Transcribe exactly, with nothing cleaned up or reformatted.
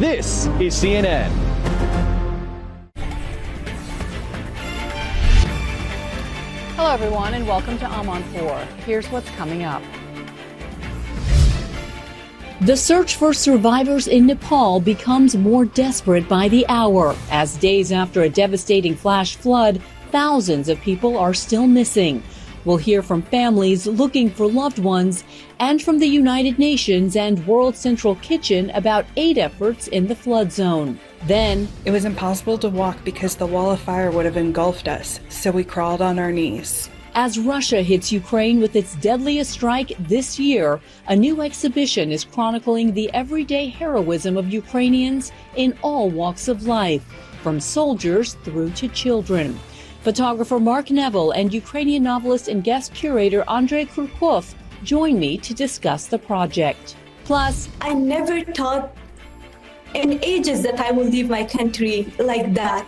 This is C N N. Hello, everyone, and welcome to I'm on four. Here's what's coming up. The search for survivors in Nepal becomes more desperate by the hour. As days after a devastating flash flood, thousands of people are still missing. We'll hear from families looking for loved ones and from the United Nations and World Central Kitchen about aid efforts in the flood zone. Then, it was impossible to walk because the wall of fire would have engulfed us, so we crawled on our knees. As Russia hits Ukraine with its deadliest strike this year, a new exhibition is chronicling the everyday heroism of Ukrainians in all walks of life, from soldiers through to children. Photographer Mark Neville and Ukrainian novelist and guest curator Andrei Kurkov join me to discuss the project. Plus, I never thought in ages that I will leave my country like that.